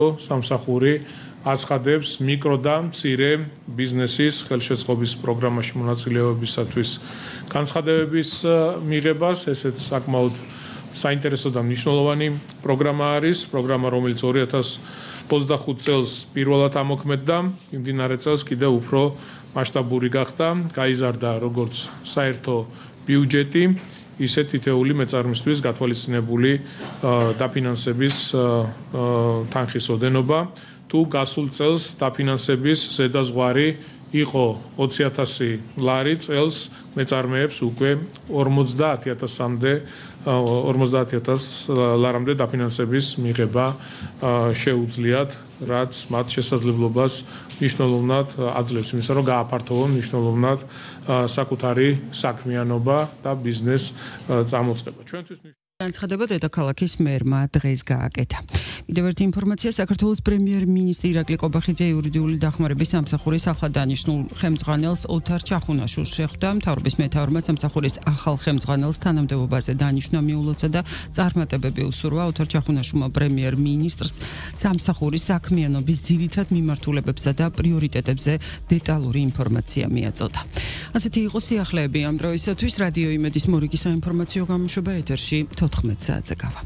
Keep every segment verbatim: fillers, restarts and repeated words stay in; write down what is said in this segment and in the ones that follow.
სამსახური აცხადებს მიკრო და მცირე ბიზნესის ხელშეწყობის პროგრამაში მონაწილეობისათვის განცხადებების მიღებას, ესეც საკმაოდ საინტერესო და მნიშვნელოვანი პროგრამა არის, პროგრამა, რომელიც ორი ათას ოცდახუთ წელს პირველად ამოქმედდა, იმდინარე წელს კიდევ უფრო მასშტაბური გახდა, გაიზარდა როგორც საერთო ბიუჯეტი, ისე თითეული მეწარმისთვის გათვალისწინებული დაფინანსების თანხის ოდენობა. თუ გასულ წელს დაფინანსების ზედაზღვარი იყო ოცი ათასი ლარი, წელს მეწარმეებს უკვე ორმოცდაათი ათასამდე ორმოცდაათი ათას ლარამდე დაფინანსების მიღება შეუძლიათ, რაც მათ შესაძლებლობას მნიშვნელოვნად აძლევს იმისა, რომ გააფართოვონ მნიშვნელოვნად საკუთარი საქმიანობა და ბიზნეს წამოწყება. ჩვენთვის განცხადება დედაქალაქის მერმა დღეს გააკეთა. კიდევ ერთი ინფორმაცია, საქართველოს პრემიერ-მინისტრი ირაკლი ყობახიძე იურიდიული დახმარების სამსახურის ახალ დანიშნულ ხელმძღვანელს ოთარ ჩახუნაშვილს შეხვდა. მთავრობის მეთაურმა სამსახურის ახალ ხელმძღვანელს თანამდებობაზე დანიშვნა მიულოცა და წარმატებები უსურვა. ოთარ ჩახუნაშვილმა პრემიერ-მინისტრს სამსახურის საქმიანობის ძირითად მიმართულებებსა და პრიორიტეტებზე დეტალური ინფორმაცია მიაწოდა. ასეთი იყო სიახლეები ამ დროისათვის. რადიო იმედის მორიგი საინფორმაციო გამოშვება ეთერში თოთხმეტ საათზე გავა.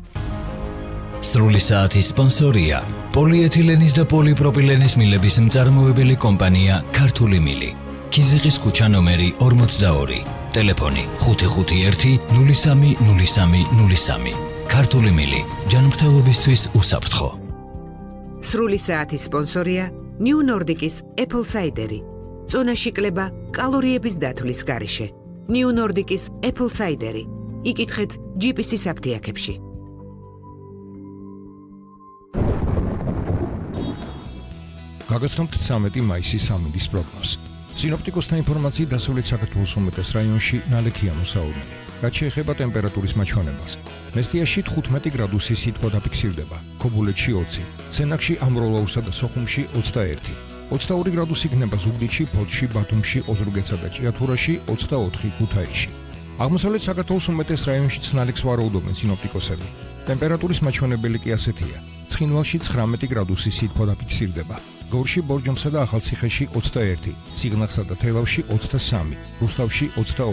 სრული საათის სპონსორია პოლიეთილენის და პოლიპროპილენის მილების მწარმოებელი კომპანია ქართული მილი. ქიზიყის ქუჩა ნომერი ორმოცდაორი. ტელეფონი ხუთი ხუთი ერთი ნული სამი ნული სამი ნული სამი. ქართული მილი ჯანმრთელობისთვის უსაფრთხო. სრული საათის სპონსორია New Nordic-ის Apple Cider-ი. წონაში კლება კალორიების დათვლის გარეშე. New Nordic-ის Apple Cider-ი. იკითხეთ ჯი პი სი-ის აფთიაქებში. გაგაცნობთ ცამეტი მაისის სამინდის პროგნოზს. სინოპტიკოსთა ინფორმაციით დასავლეთ საქართველოს უმეტეს რაიონში ნალექია მოსაუბრებელი. რაც შეეხება ტემპერატურის მაჩვენებელს, მესტიაში თხუთმეტი გრადუსი სითბო დაფიქსირდება, ქობულეთში ოცი, სენაკში, ამროლაურსა და სოხუმში ოცდაერთი, ოცდაორი გრადუსი იქნება ზუგდიდში, ფოთში, ბათუმში, ოზურგეთსა და ჭიათურაში, ოცდაოთხი ქუთაისში. აღმოსავლეთ საქართველოს უმეტეს რაიონშიც ნალექს ვარაუდობენ სინოპტიკოსები. ტემპერატურის მაჩვენებელი კი ასეთია: ცხინვალში ცხრამეტი გრადუსი სითბო დაფიქსირდება, გორში, ბორჯომსა და ახალციხეში ოცდაერთი, სიღნაღსა და თელავში ოცდასამი, რუსთავში ოცდაოთხი.